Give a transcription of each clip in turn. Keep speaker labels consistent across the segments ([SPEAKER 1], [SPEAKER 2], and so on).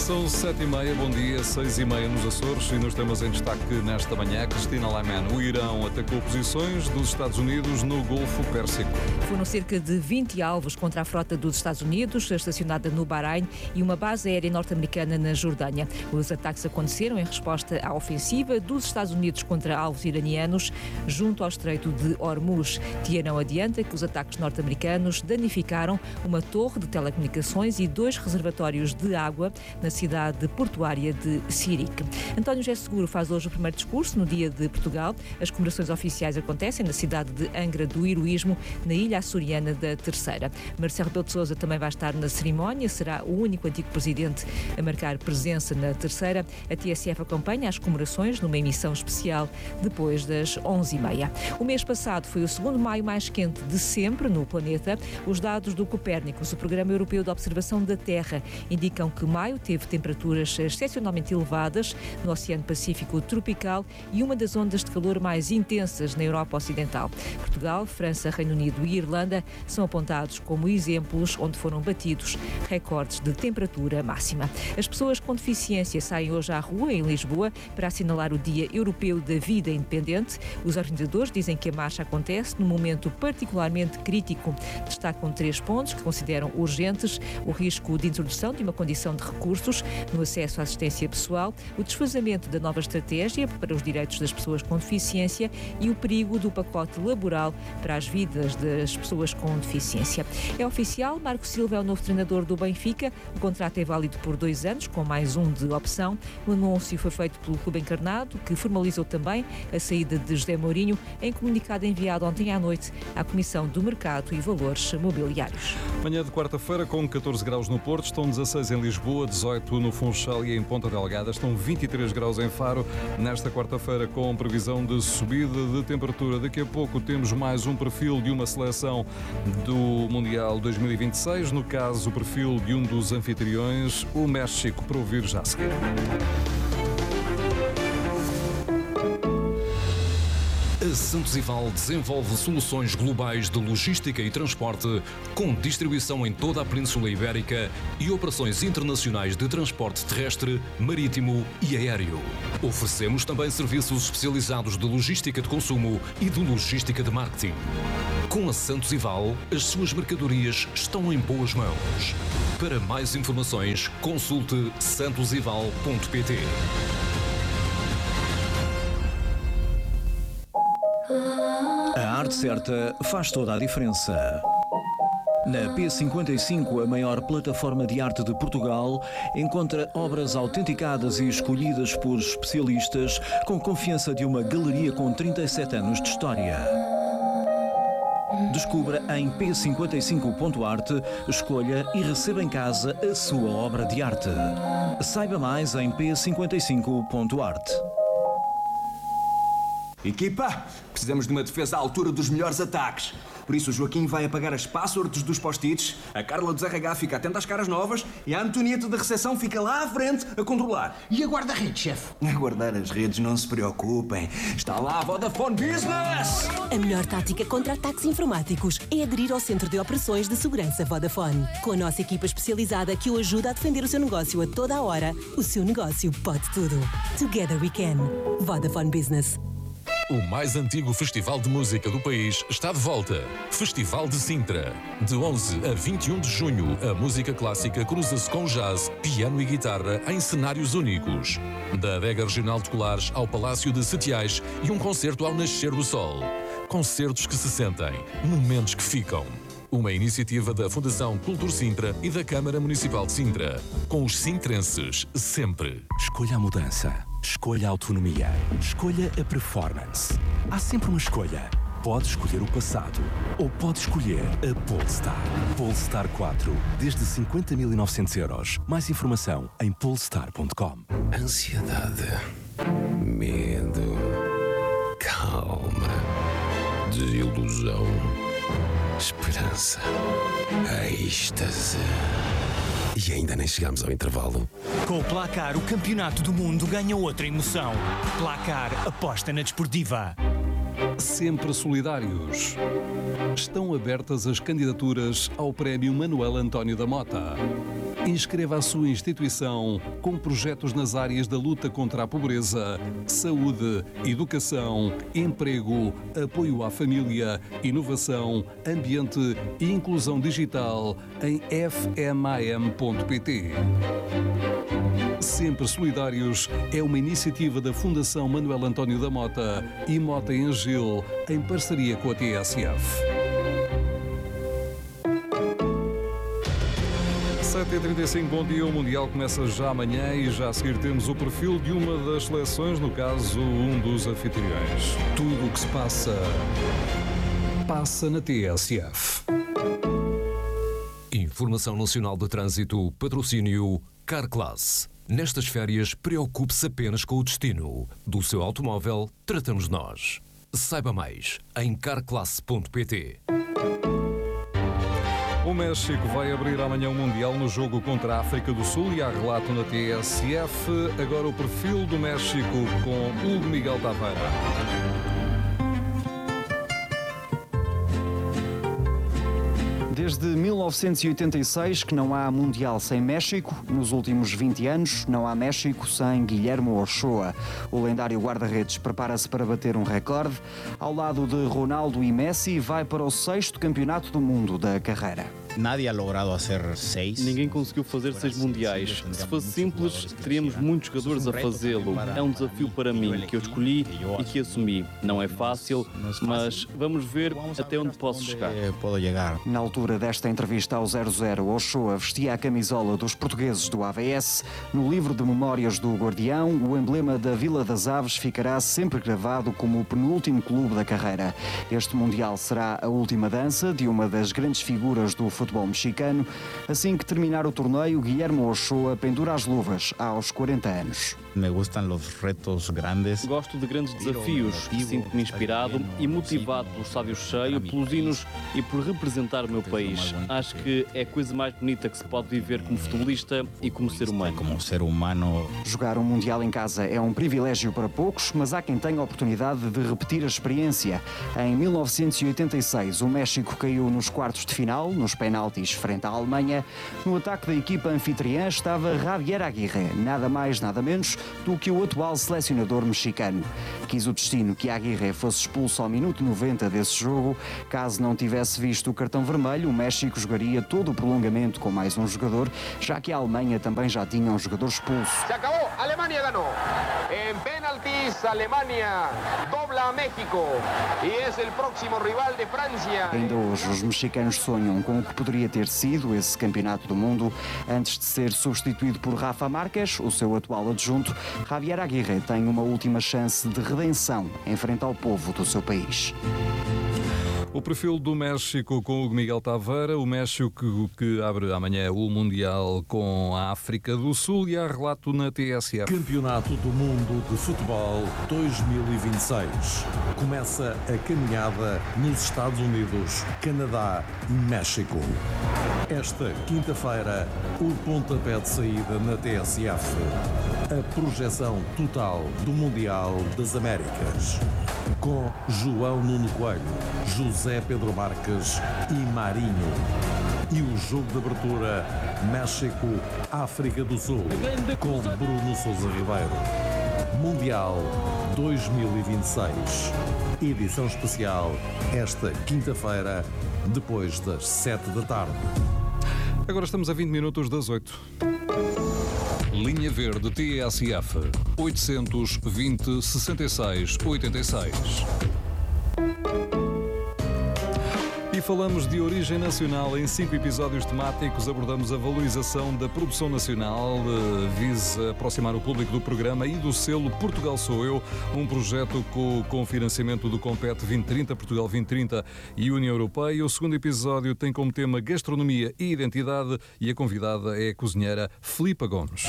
[SPEAKER 1] São 7h30, bom dia, 6h30 nos Açores e nos temas em destaque nesta manhã. Cristina Laiman, o Irão atacou posições dos Estados Unidos no Golfo Pérsico.
[SPEAKER 2] Foram cerca de 20 alvos contra a frota dos Estados Unidos, estacionada no Bahrein, e uma base aérea norte-americana na Jordânia. Os ataques aconteceram em resposta à ofensiva dos Estados Unidos contra alvos iranianos junto ao Estreito de Hormuz. Tianão adianta que os ataques norte-americanos danificaram uma torre de telecomunicações e 2 reservatórios de água na cidade portuária de Zirique. António José Seguro faz hoje o primeiro discurso no Dia de Portugal. As comemorações oficiais acontecem na cidade de Angra do Heroísmo, na ilha açoriana da Terceira. Marcelo Rebelo de Sousa também vai estar na cerimónia, será o único antigo presidente a marcar presença na Terceira. A TSF acompanha as comemorações numa emissão especial depois das 11h30. O mês passado foi o segundo maio mais quente de sempre no planeta. Os dados do Copérnicos, o Programa Europeu de Observação da Terra, indicam que maio teve temperaturas excepcionalmente elevadas no Oceano Pacífico tropical e uma das ondas de calor mais intensas na Europa Ocidental. Portugal, França, Reino Unido e Irlanda são apontados como exemplos onde foram batidos recordes de temperatura máxima. As pessoas com deficiência saem hoje à rua, em Lisboa, para assinalar o Dia Europeu da Vida Independente. Os organizadores dizem que a marcha acontece num momento particularmente crítico. Destacam 3 pontos que consideram urgentes: o risco de introdução de uma condição de recursos no acesso à assistência pessoal, o desfazamento da nova estratégia para os direitos das pessoas com deficiência e o perigo do pacote laboral para as vidas das pessoas com deficiência. É oficial, Marco Silva é o novo treinador do Benfica. O contrato é válido por 2 anos, com mais um de opção. O anúncio foi feito pelo clube encarnado, que formalizou também a saída de José Mourinho em comunicado enviado ontem à noite à Comissão do Mercado e Valores Mobiliários.
[SPEAKER 1] Manhã de quarta-feira com 14 graus no Porto, estão 16 em Lisboa, 18 no Funchal e em Ponta Delgada, estão 23 graus em Faro. Nesta quarta-feira com previsão de subida de temperatura. Daqui a pouco temos mais um perfil de uma seleção do Mundial 2026, no caso o perfil de um dos anfitriões, o México, para ouvir já a seguir.
[SPEAKER 3] A Santos Ival desenvolve soluções globais de logística e transporte, com distribuição em toda a Península Ibérica e operações internacionais de transporte terrestre, marítimo e aéreo. Oferecemos também serviços especializados de logística de consumo e de logística de marketing. Com a Santos Ival, as suas mercadorias estão em boas mãos. Para mais informações, consulte santosival.pt.
[SPEAKER 4] A arte certa faz toda a diferença. Na P55, a maior plataforma de arte de Portugal, encontra obras autenticadas e escolhidas por especialistas com confiança de uma galeria com 37 anos de história. Descubra em p55.arte, escolha e receba em casa a sua obra de arte. Saiba mais em p55.arte.
[SPEAKER 5] Equipa, precisamos de uma defesa à altura dos melhores ataques. Por isso o Joaquim vai apagar as passwords dos post-its, a Carla dos RH fica atenta às caras novas e a Antonieta da recepção fica lá à frente a controlar.
[SPEAKER 6] E a guarda-redes, chefe?
[SPEAKER 5] A guardar as redes, não se preocupem. Está lá a Vodafone Business!
[SPEAKER 7] A melhor tática contra ataques informáticos é aderir ao Centro de Operações de Segurança Vodafone. Com a nossa equipa especializada que o ajuda a defender o seu negócio a toda a hora, o seu negócio pode tudo. Together we can. Vodafone Business.
[SPEAKER 3] O mais antigo festival de música do país está de volta. Festival de Sintra. De 11 a 21 de junho, a música clássica cruza-se com jazz, piano e guitarra em cenários únicos. Da Adega Regional de Colares ao Palácio de Setiais e um concerto ao nascer do sol. Concertos que se sentem, momentos que ficam. Uma iniciativa da Fundação Cultura Sintra e da Câmara Municipal de Sintra. Com os sintrenses, sempre.
[SPEAKER 8] Escolha a mudança. Escolha a autonomia. Escolha a performance. Há sempre uma escolha. Pode escolher o passado ou pode escolher a Polestar. Polestar 4, desde 50.900 euros. Mais informação em polestar.com.
[SPEAKER 9] Ansiedade, medo, calma, desilusão, esperança, êxtase. E ainda nem chegamos ao intervalo.
[SPEAKER 10] Com o Placar, o campeonato do mundo ganha outra emoção. Placar, aposta na desportiva.
[SPEAKER 1] Sempre solidários. Estão abertas as candidaturas ao Prémio Manuel António da Mota. Inscreva a sua instituição com projetos nas áreas da luta contra a pobreza, saúde, educação, emprego, apoio à família, inovação, ambiente e inclusão digital em fmam.pt. Sempre Solidários é uma iniciativa da Fundação Manuel António da Mota e Mota em Gil, em parceria com a TSF. 7h35, bom dia. O Mundial começa já amanhã e já a seguir temos o perfil de uma das seleções, no caso, um dos anfitriões. Tudo o que se passa na TSF.
[SPEAKER 3] Informação Nacional de Trânsito, patrocínio Carclass. Nestas férias, preocupe-se apenas com o destino. Do seu automóvel, tratamos nós. Saiba mais em carclass.pt.
[SPEAKER 1] O México vai abrir amanhã o Mundial no jogo contra a África do Sul e há relato na TSF. Agora o perfil do México com Hugo Miguel Tavares.
[SPEAKER 6] Desde 1986 que não há Mundial sem México. Nos últimos 20 anos não há México sem Guillermo Ochoa. O lendário guarda-redes prepara-se para bater um recorde. Ao lado de Ronaldo e Messi, vai para o 6º campeonato do mundo da carreira.
[SPEAKER 11] Ninguém conseguiu fazer 6 mundiais. Se fosse simples, teríamos muitos jogadores a fazê-lo. É um desafio para mim, que eu escolhi e que assumi. Não é fácil, mas vamos ver até onde posso chegar.
[SPEAKER 6] Na altura desta entrevista ao 00, Ochoa vestia a camisola dos portugueses do AVS. No livro de memórias do Guardião, o emblema da Vila das Aves ficará sempre gravado como o penúltimo clube da carreira. Este Mundial será a última dança de uma das grandes figuras do futebol mexicano. Assim que terminar o torneio, Guillermo Ochoa pendura as luvas aos 40 anos.
[SPEAKER 11] Gosto de grandes desafios. Sinto-me inspirado e motivado pelo estádio cheio, pelos hinos e por representar o meu país. Acho que é a coisa mais bonita que se pode viver como futebolista e como ser humano.
[SPEAKER 6] Jogar um Mundial em casa é um privilégio para poucos, mas há quem tenha a oportunidade de repetir a experiência. Em 1986, o México caiu nos quartos de final, nos penaltis frente à Alemanha. No ataque da equipa anfitriã estava Javier Aguirre, nada mais, nada menos do que o atual selecionador mexicano. Quis o destino que Aguirre fosse expulso ao minuto 90 desse jogo. Caso não tivesse visto o cartão vermelho, o México jogaria todo o prolongamento com mais um jogador, já que a Alemanha também já tinha um jogador expulso.
[SPEAKER 12] Se acabou, a Alemanha ganhou. Em penaltis, a Alemanha dobla a México e é o próximo rival de França.
[SPEAKER 6] Ainda hoje os mexicanos sonham com o que poderia ter sido esse campeonato do mundo. Antes de ser substituído por Rafa Márquez, o seu atual adjunto, Javier Aguirre tem uma última chance de redenção em frente ao povo do seu país.
[SPEAKER 1] O perfil do México com o Miguel Tavares. O México que abre amanhã o Mundial com a África do Sul e há relato na TSF.
[SPEAKER 8] Campeonato do Mundo de Futebol 2026. Começa a caminhada nos Estados Unidos, Canadá e México. Esta quinta-feira, o pontapé de saída na TSF. A projeção total do Mundial das Américas. Com João Nuno Coelho, José Pedro Marques e Marinho. E o jogo de abertura México-África do Sul, com Bruno Sousa Ribeiro. Mundial 2026. Edição especial esta quinta-feira, depois das 7 da tarde.
[SPEAKER 1] Agora estamos a 20 minutos das 8. Linha Verde TSF 820 66 86. E falamos de origem nacional. Em 5 episódios temáticos abordamos a valorização da produção nacional, visa aproximar o público do programa e do selo Portugal Sou Eu, um projeto com financiamento do Compete 2030, Portugal 2030 e União Europeia. O segundo episódio tem como tema gastronomia e identidade e a convidada é a cozinheira Filipa Gomes.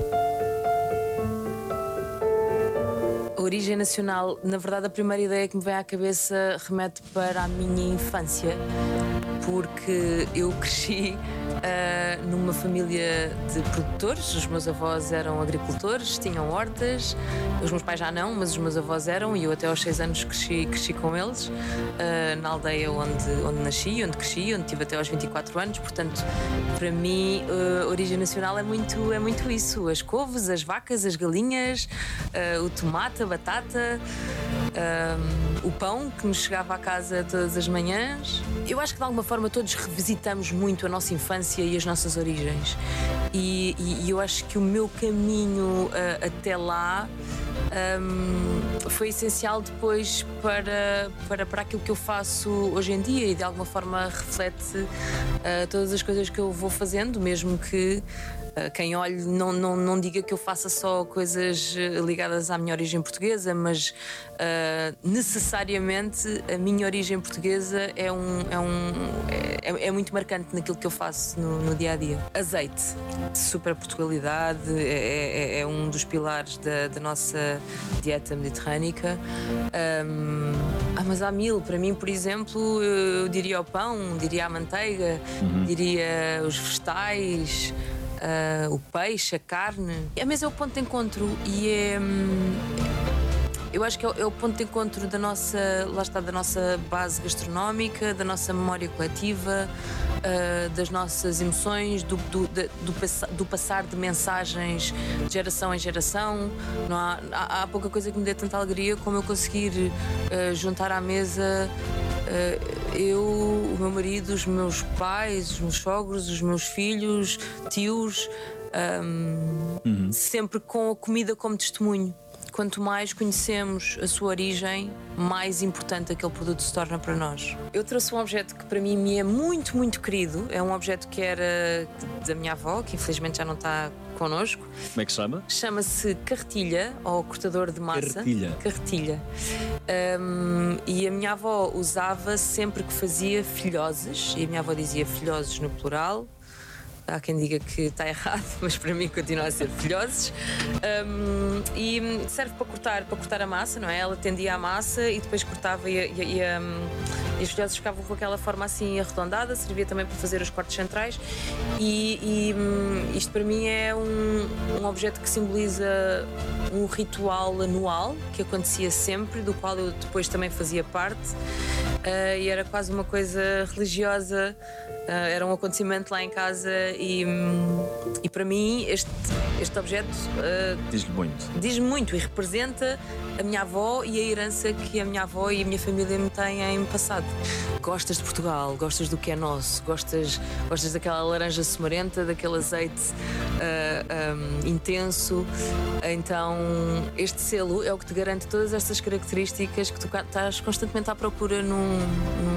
[SPEAKER 13] Origem nacional, na verdade, a primeira ideia que me vem à cabeça remete para a minha infância, porque eu cresci numa família de produtores. Os meus avós eram agricultores, tinham hortas. Os meus pais já não, mas os meus avós eram, e eu até aos 6 anos cresci com eles, na aldeia onde nasci, onde cresci, onde tive até aos 24 anos. Portanto, para mim, a origem nacional é muito isso. As couves, as vacas, as galinhas, o tomate, a batata, o pão que nos chegava à casa todas as manhãs. Eu acho que de alguma forma todos revisitamos muito a nossa infância e as nossas origens. E eu acho que o meu caminho até lá foi essencial depois para aquilo que eu faço hoje em dia, e de alguma forma reflete todas as coisas que eu vou fazendo, mesmo que quem olhe não diga que eu faça só coisas ligadas à minha origem portuguesa, mas necessariamente a minha origem portuguesa é muito marcante naquilo que eu faço no dia a dia. Azeite, super Portugalidade, é um dos pilares da nossa dieta mediterrânica. Mas há mil. Para mim, por exemplo, eu diria o pão, diria a manteiga, diria os vegetais, o peixe, a carne. A mesa é o ponto de encontro e eu acho que é o ponto de encontro da nossa base gastronómica, da nossa memória coletiva, das nossas emoções, do passar de mensagens de geração em geração. Não há pouca coisa que me dê tanta alegria como eu conseguir juntar à mesa eu, o meu marido, os meus pais, os meus sogros, os meus filhos, tios, sempre com a comida como testemunho. Quanto mais conhecemos a sua origem, mais importante aquele produto se torna para nós. Eu trouxe um objeto que para mim me é muito, muito querido. É um objeto que era da minha avó, que infelizmente já não está connosco.
[SPEAKER 11] Como é que se chama?
[SPEAKER 13] Chama-se carretilha, ou cortador de massa. Carretilha. E a minha avó usava sempre que fazia filhoses, e a minha avó dizia filhoses no plural. Há quem diga que está errado, mas para mim continua a ser filhoses. E serve para cortar a massa, não é? Ela tendia a massa e depois cortava e as filhoses ficavam com aquela forma assim arredondada. Servia também para fazer os cortes centrais. E isto para mim é um objeto que simboliza um ritual anual que acontecia sempre, do qual eu depois também fazia parte. E era quase uma coisa religiosa. Era um acontecimento lá em casa e para mim este objeto
[SPEAKER 11] diz-lhe muito.
[SPEAKER 13] Diz-me muito e representa a minha avó e a herança que a minha avó e a minha família me têm passado. Gostas de Portugal, gostas do que é nosso, gostas daquela laranja semarenta, daquele azeite intenso. Então este selo é o que te garante todas estas características que tu estás constantemente à procura num